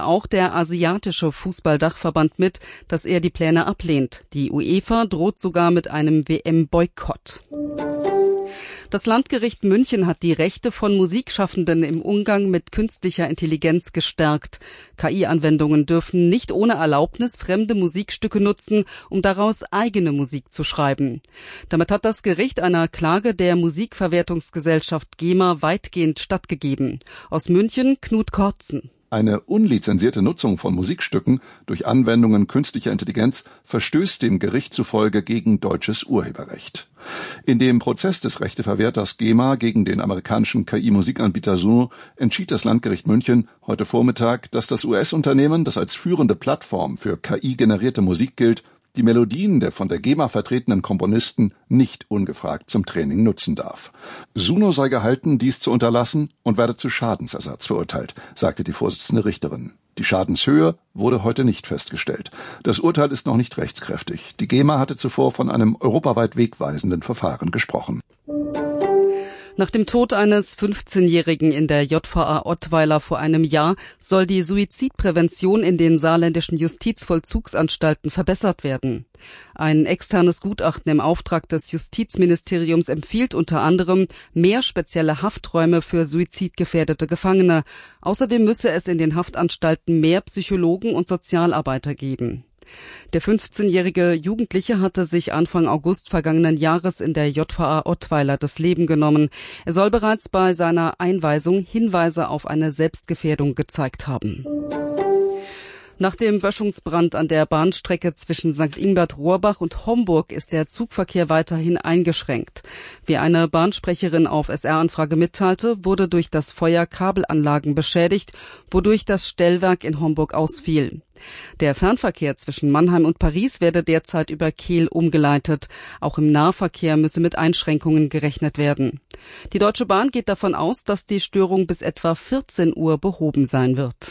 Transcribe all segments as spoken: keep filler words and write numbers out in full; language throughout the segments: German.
auch der asiatische Fußballdachverband mit, dass er die Pläne ablehnt. Die UEFA droht sogar mit einem W M-Boykott. Das Landgericht München hat die Rechte von Musikschaffenden im Umgang mit künstlicher Intelligenz gestärkt. K I-Anwendungen dürfen nicht ohne Erlaubnis fremde Musikstücke nutzen, um daraus eigene Musik zu schreiben. Damit hat das Gericht einer Klage der Musikverwertungsgesellschaft GEMA weitgehend stattgegeben. Aus München Knut Kortzen. Eine unlizenzierte Nutzung von Musikstücken durch Anwendungen künstlicher Intelligenz verstößt dem Gericht zufolge gegen deutsches Urheberrecht. In dem Prozess des Rechteverwerters GEMA gegen den amerikanischen K I-Musikanbieter Suno entschied das Landgericht München heute Vormittag, dass das U S-Unternehmen, das als führende Plattform für K I-generierte Musik gilt, die Melodien der von der GEMA vertretenen Komponisten nicht ungefragt zum Training nutzen darf. Suno sei gehalten, dies zu unterlassen und werde zu Schadensersatz verurteilt, sagte die Vorsitzende Richterin. Die Schadenshöhe wurde heute nicht festgestellt. Das Urteil ist noch nicht rechtskräftig. Die GEMA hatte zuvor von einem europaweit wegweisenden Verfahren gesprochen. Nach dem Tod eines fünfzehnjährigen in der J V A Ottweiler vor einem Jahr soll die Suizidprävention in den saarländischen Justizvollzugsanstalten verbessert werden. Ein externes Gutachten im Auftrag des Justizministeriums empfiehlt unter anderem mehr spezielle Hafträume für suizidgefährdete Gefangene. Außerdem müsse es in den Haftanstalten mehr Psychologen und Sozialarbeiter geben. Der fünfzehnjährige Jugendliche hatte sich Anfang August vergangenen Jahres in der J V A Ottweiler das Leben genommen. Er soll bereits bei seiner Einweisung Hinweise auf eine Selbstgefährdung gezeigt haben. Nach dem Böschungsbrand an der Bahnstrecke zwischen Sankt Ingbert-Rohrbach und Homburg ist der Zugverkehr weiterhin eingeschränkt. Wie eine Bahnsprecherin auf S R-Anfrage mitteilte, wurde durch das Feuer Kabelanlagen beschädigt, wodurch das Stellwerk in Homburg ausfiel. Der Fernverkehr zwischen Mannheim und Paris werde derzeit über Kehl umgeleitet. Auch im Nahverkehr müsse mit Einschränkungen gerechnet werden. Die Deutsche Bahn geht davon aus, dass die Störung bis etwa vierzehn Uhr behoben sein wird.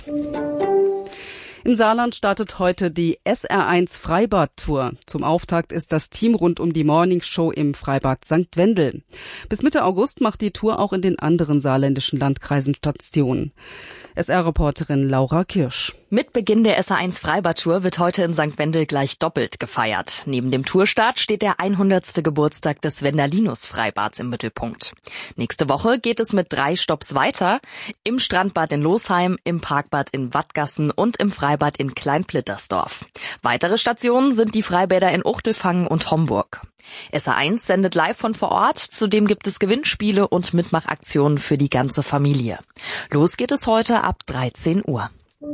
Im Saarland startet heute die S R eins Freibad-Tour. Zum Auftakt ist das Team rund um die Morningshow im Freibad Sankt Wendel. Bis Mitte August macht die Tour auch in den anderen saarländischen Landkreisen Station. S R-Reporterin Laura Kirsch. Mit Beginn der S R eins Freibad-Tour wird heute in Sankt Wendel gleich doppelt gefeiert. Neben dem Tourstart steht der hundertste Geburtstag des Wendalinus-Freibads im Mittelpunkt. Nächste Woche geht es mit drei Stopps weiter. Im Strandbad in Losheim, im Parkbad in Wattgassen und im Freibad in Kleinplittersdorf. Weitere Stationen sind die Freibäder in Uchtelfangen und Homburg. S R eins sendet live von vor Ort. Zudem gibt es Gewinnspiele und Mitmachaktionen für die ganze Familie. Los geht es heute ab dreizehn Uhr.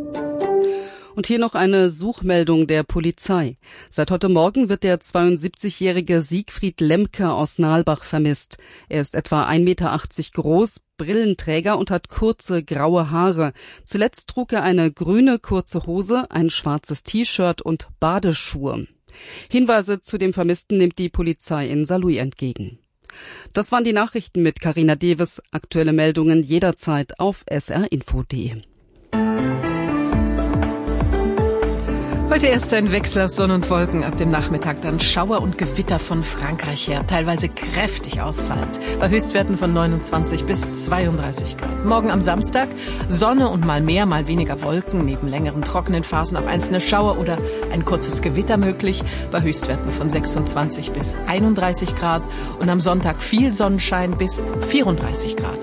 Und hier noch eine Suchmeldung der Polizei. Seit heute Morgen wird der zweiundsiebzigjährige Siegfried Lemke aus Nalbach vermisst. Er ist etwa ein Meter achtzig groß, Brillenträger und hat kurze graue Haare. Zuletzt trug er eine grüne kurze Hose, ein schwarzes T-Shirt und Badeschuhe. Hinweise zu dem Vermissten nimmt die Polizei in Saarlouis entgegen. Das waren die Nachrichten mit Carina Deves. Aktuelle Meldungen jederzeit auf s r info punkt d e. Heute erst ein Wechsel aus Sonne und Wolken, ab dem Nachmittag dann Schauer und Gewitter von Frankreich her, teilweise kräftig ausfallend, bei Höchstwerten von neunundzwanzig bis zweiunddreißig Grad. Morgen am Samstag Sonne und mal mehr, mal weniger Wolken, neben längeren trockenen Phasen auch einzelne Schauer oder ein kurzes Gewitter möglich, bei Höchstwerten von sechsundzwanzig bis einunddreißig Grad und am Sonntag viel Sonnenschein bis vierunddreißig Grad.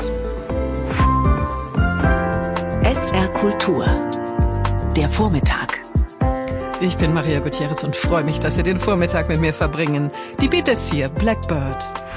S R Kultur, der Vormittag. Ich bin Maria Gutierrez und freue mich, dass Sie den Vormittag mit mir verbringen. Die Beatles hier, Blackbird.